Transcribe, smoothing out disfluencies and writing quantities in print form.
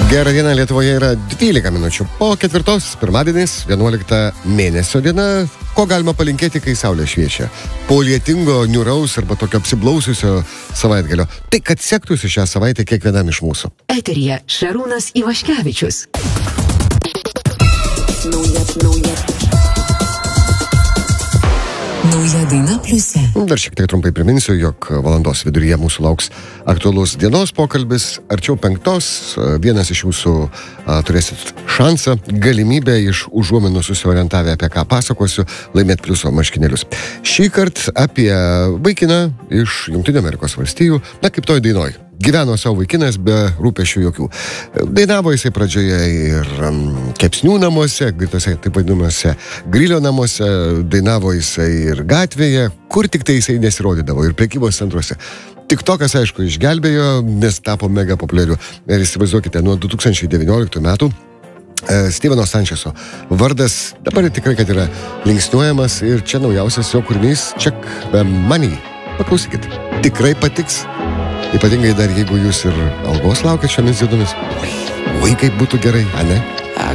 Gerą dieną, Lietuvoje yra 12 minučių po 4, pirmadienis, 11 mėnesio diena. Ko galima palinkėti, kai saulė šviečia? Po lietingo, niūraus arba tokio apsiblaususio savaitgalio. Tai kad sektųsi šią savaitę kiekvienam iš mūsų. Eteryje Šarūnas Ivaškevičius. Nauja daina pliuse. Dar šiek tiek trumpai priminsiu, jog valandos viduryje mūsų lauks aktualus dienos pokalbis. Arčiau 5, vienas iš jūsų turėsit šansą, galimybę iš užuominų susiorientavę, apie ką pasakosiu, laimėti pliuso marškinėlius. Šį kartą apie vaikiną iš Jungtinių Amerikos valstijų, kaip toj dainoj. Gyveno savo vaikinas be rūpesčių jokių. Dainavo jisai pradžioje ir kepsnių namuose, tose taip vadinamuose grilio namuose, dainavo jisai ir gatvėje, kur tik tai jisai nesirodydavo, ir prekybos centruose. TikTokas, aišku, išgelbėjo, nes tapo mega populiariu. Ir įsivaizduokite, nuo 2019 metų Steveno Sančeso vardas dabar tikrai, kad yra linksniuojamas, ir čia naujausias jo kūrinys Check the Money. Paklausykit, tikrai patiks. Ypatingai dar, jeigu jūs ir algos laukiat šiomis dienomis. Oi, kaip būtų gerai, ane?